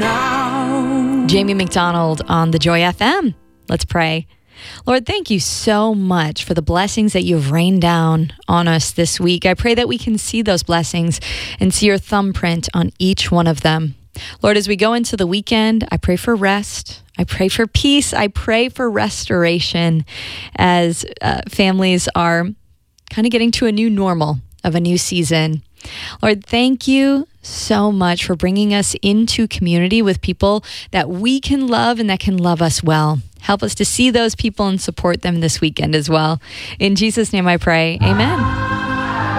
now. Jamie McDonald on the Joy FM. Let's pray. Lord, thank you so much for the blessings that you've rained down on us this week. I pray that we can see those blessings and see your thumbprint on each one of them. Lord, as we go into the weekend, I pray for rest. I pray for peace. I pray for restoration as families are kind of getting to a new normal of a new season. Lord, thank you so much for bringing us into community with people that we can love and that can love us well. Help us to see those people and support them this weekend as well. In Jesus' name I pray, amen.